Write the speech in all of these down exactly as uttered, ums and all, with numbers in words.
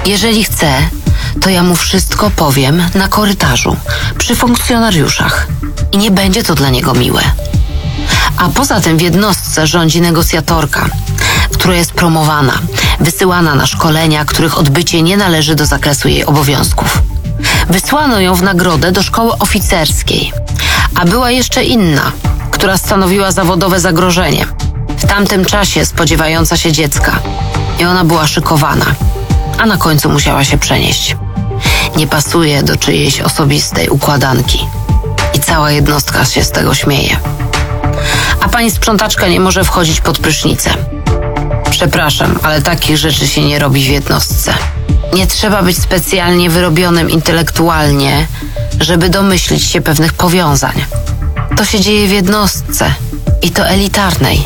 Jeżeli chce, to ja mu wszystko powiem na korytarzu, przy funkcjonariuszach i nie będzie to dla niego miłe. A poza tym w jednostce rządzi negocjatorka, która jest promowana, wysyłana na szkolenia, których odbycie nie należy do zakresu jej obowiązków. Wysłano ją w nagrodę do szkoły oficerskiej, a była jeszcze inna, która stanowiła zawodowe zagrożenie, w tamtym czasie spodziewająca się dziecka. I ona była szykowana, a na końcu musiała się przenieść. Nie pasuje do czyjejś osobistej układanki. I cała jednostka się z tego śmieje. A pani sprzątaczka nie może wchodzić pod prysznicę. Przepraszam, ale takich rzeczy się nie robi w jednostce. Nie trzeba być specjalnie wyrobionym intelektualnie, żeby domyślić się pewnych powiązań. To się dzieje w jednostce i to elitarnej.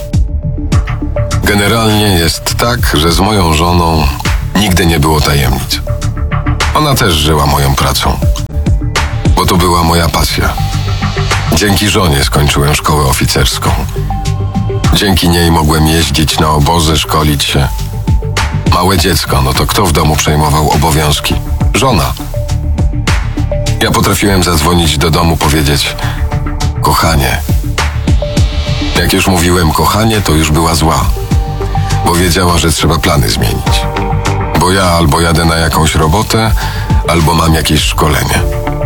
Generalnie jest tak, że z moją żoną nigdy nie było tajemnic. Ona też żyła moją pracą, bo to była moja pasja. Dzięki żonie skończyłem szkołę oficerską. Dzięki niej mogłem jeździć na obozy, szkolić się. Małe dziecko, no to kto w domu przejmował obowiązki? Żona. Ja potrafiłem zadzwonić do domu, powiedzieć: kochanie. Jak już mówiłem kochanie, to już była zła, bo wiedziała, że trzeba plany zmienić. Bo ja albo jadę na jakąś robotę, albo mam jakieś szkolenie.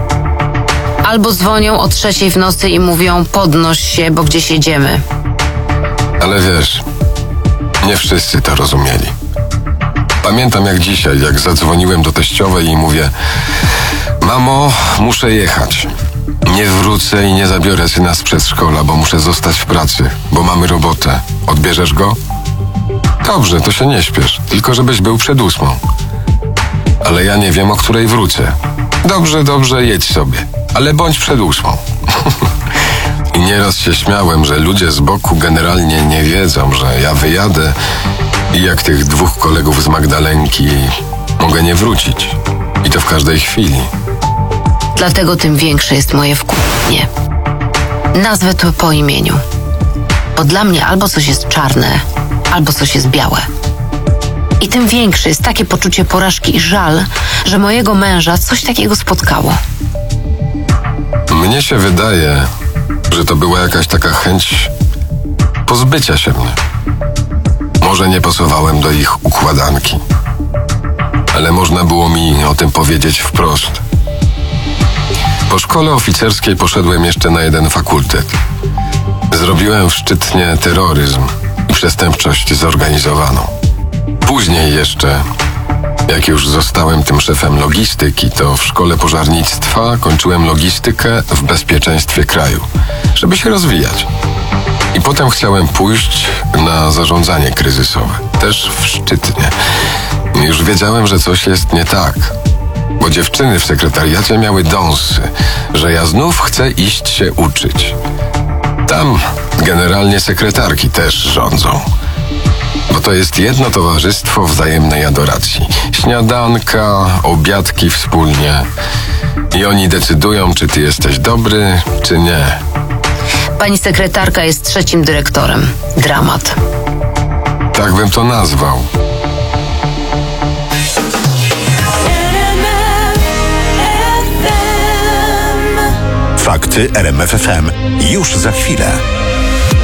Albo dzwonią o trzeciej w nocy i mówią: podnoś się, bo gdzieś jedziemy. Ale wiesz, nie wszyscy to rozumieli. Pamiętam jak dzisiaj, jak zadzwoniłem do teściowej i mówię: mamo, muszę jechać. Nie wrócę i nie zabiorę syna z przedszkola, bo muszę zostać w pracy, bo mamy robotę. Odbierzesz go? Dobrze, to się nie śpiesz, tylko żebyś był przed ósmą. Ale ja nie wiem, o której wrócę. Dobrze, dobrze, jedź sobie, ale bądź przed ósmą. I nieraz się śmiałem, że ludzie z boku generalnie nie wiedzą, że ja wyjadę i jak tych dwóch kolegów z Magdalenki mogę nie wrócić. I to w każdej chwili. Dlatego tym większe jest moje wkurzenie. Nazwę to po imieniu. Bo dla mnie albo coś jest czarne, albo coś jest białe. I tym większe jest takie poczucie porażki i żal, że mojego męża coś takiego spotkało. Mnie się wydaje, że to była jakaś taka chęć pozbycia się mnie. Może nie pasowałem do ich układanki, ale można było mi o tym powiedzieć wprost. Po szkole oficerskiej poszedłem jeszcze na jeden fakultet. Zrobiłem w Szczytnie terroryzm i przestępczość zorganizowaną. Później jeszcze, jak już zostałem tym szefem logistyki, to w szkole pożarnictwa kończyłem logistykę w bezpieczeństwie kraju, żeby się rozwijać. I potem chciałem pójść na zarządzanie kryzysowe, też w Szczytnie. Już wiedziałem, że coś jest nie tak, bo dziewczyny w sekretariacie miały dąsy, że ja znów chcę iść się uczyć. Tam generalnie sekretarki też rządzą. Bo to jest jedno towarzystwo wzajemnej adoracji. Śniadanka, obiadki wspólnie. I oni decydują, czy ty jesteś dobry, czy nie. Pani sekretarka jest trzecim dyrektorem. Dramat. Tak bym to nazwał. Fakty R M F F M już za chwilę.